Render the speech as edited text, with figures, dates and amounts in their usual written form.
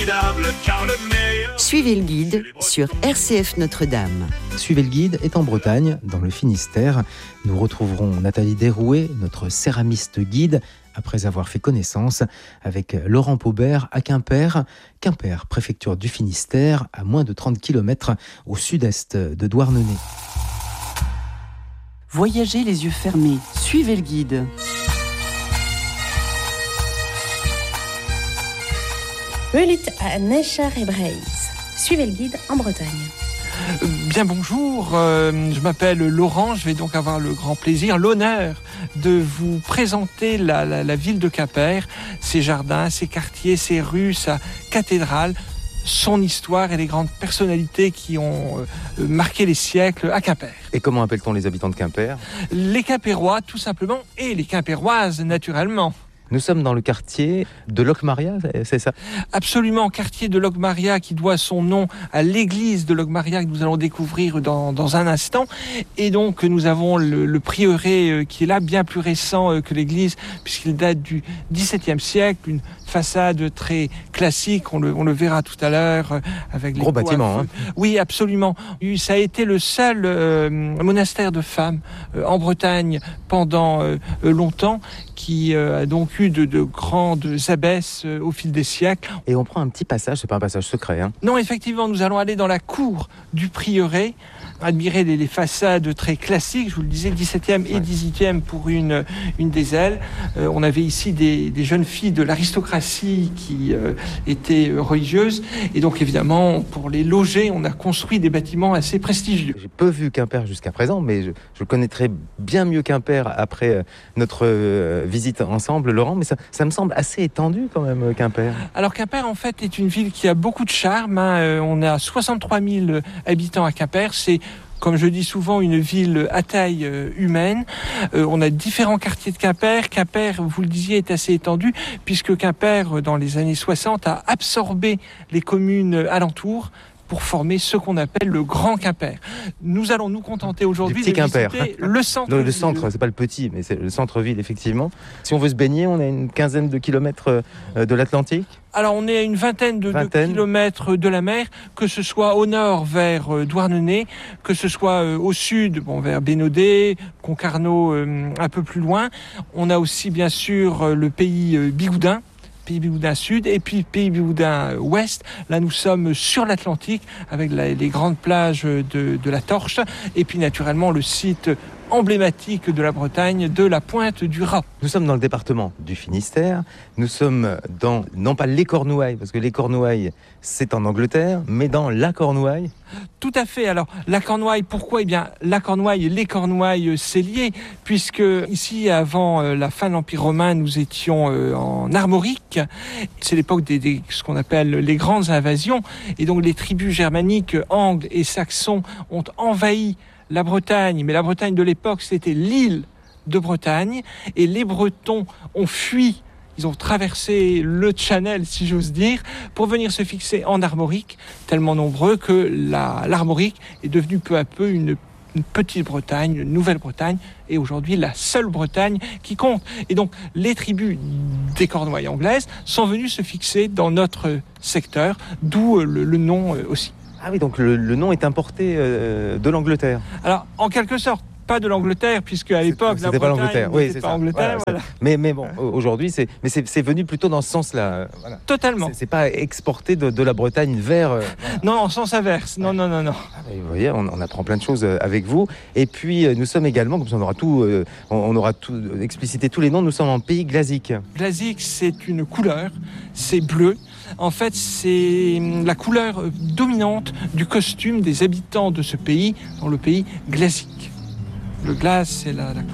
Suivez le guide sur RCF Notre-Dame. Suivez le guide est en Bretagne, dans le Finistère. Nous retrouverons Nathalie Derouet, notre céramiste guide, après avoir fait connaissance avec Laurent Paubert à Quimper. Quimper, préfecture du Finistère, à moins de 30 km au sud-est de Douarnenez. Voyagez les yeux fermés, suivez le guide. Hulit à Neschar et Breizh. Suivez le guide en Bretagne. Bien bonjour, je m'appelle Laurent, je vais donc avoir le grand plaisir, l'honneur de vous présenter la ville de Quimper, ses jardins, ses quartiers, ses rues, sa cathédrale, son histoire et les grandes personnalités qui ont marqué les siècles à Quimper. Et comment appelle-t-on les habitants de Quimper ? Les Quimpérois tout simplement et les Quimpéroises naturellement. Nous sommes dans le quartier de Locmaria, c'est ça ? Absolument, quartier de Locmaria qui doit son nom à l'église de Locmaria que nous allons découvrir dans un instant. Et donc nous avons le prieuré qui est là, bien plus récent que l'église puisqu'il date du XVIIe siècle, une façade très classique, on le verra tout à l'heure avec les gros bâtiment. Hein. Oui, absolument. Ça a été le seul monastère de femmes en Bretagne pendant longtemps qui a donc eu de grandes abbesses au fil des siècles. Et on prend un petit passage, c'est pas un passage secret. Hein. Non, effectivement, nous allons aller dans la cour du prieuré, admirer les façades très classiques, je vous le disais, 17e et 18e pour une des ailes. On avait ici des jeunes filles de l'aristocratie qui étaient religieuses. Et donc, évidemment, pour les loger, on a construit des bâtiments assez prestigieux. J'ai peu vu Quimper jusqu'à présent, mais je connaîtrai bien mieux Quimper après notre visite ensemble, Laurent. Mais ça me semble assez étendu quand même, Quimper. Alors, Quimper, en fait, est une ville qui a beaucoup de charme. On a 63 000 habitants à Quimper. C'est, comme je dis souvent, une ville à taille humaine. On a différents quartiers de Quimper. Quimper, vous le disiez, est assez étendu, puisque Quimper, dans les années 60, a absorbé les communes alentours pour former ce qu'on appelle le Grand Quimper. Nous allons nous contenter aujourd'hui de visiter le centre. Le centre, c'est pas le petit, mais c'est le centre-ville, effectivement. Si on veut se baigner, on a une quinzaine de kilomètres de l'Atlantique. Alors, on est à une vingtaine de kilomètres de la mer, que ce soit au nord vers Douarnenez, que ce soit au sud, vers Bénodet, Concarneau, un peu plus loin. On a aussi, bien sûr, le pays Bigoudin. Pays Bigoudin Sud et puis Pays Bigoudin Ouest. Là, nous sommes sur l'Atlantique avec les grandes plages de la Torche et puis naturellement le site emblématique de la Bretagne de la Pointe du Raz. Nous sommes dans le département du Finistère. Nous sommes dans, non pas les Cornouailles, parce que les Cornouailles, c'est en Angleterre, mais dans la Cornouaille. Tout à fait. Alors, la Cornouaille, pourquoi ? Eh bien, la Cornouaille et les Cornouailles, c'est lié, puisque ici, avant la fin de l'Empire romain, nous étions en Armorique. C'est l'époque des ce qu'on appelle les grandes invasions. Et donc, les tribus germaniques, angles et saxons, ont envahi la Bretagne, mais la Bretagne de l'époque, c'était l'île de Bretagne, et les Bretons ont fui, ils ont traversé le Channel, si j'ose dire, pour venir se fixer en Armorique, tellement nombreux que l'Armorique est devenue peu à peu une petite Bretagne, une nouvelle Bretagne, et aujourd'hui la seule Bretagne qui compte. Et donc les tribus des Cornouailles anglaises sont venues se fixer dans notre secteur, d'où le nom aussi. Ah oui, donc le nom est importé de l'Angleterre. Alors, en quelque sorte, pas de l'Angleterre, puisque à l'époque, la Bretagne n'était pas Angleterre. Voilà. Mais bon, aujourd'hui, c'est venu plutôt dans ce sens-là. Voilà. Totalement. C'est pas exporté de la Bretagne vers... Voilà. Non, en sens inverse. Non. Ah, vous voyez, on apprend plein de choses avec vous. Et puis, nous sommes également, comme ça on aura tout explicité tous les noms, nous sommes en pays glazique. Glazique, c'est une couleur, c'est bleu. En fait, c'est la couleur dominante du costume des habitants de ce pays, dans le pays glazique. Le glace, c'est la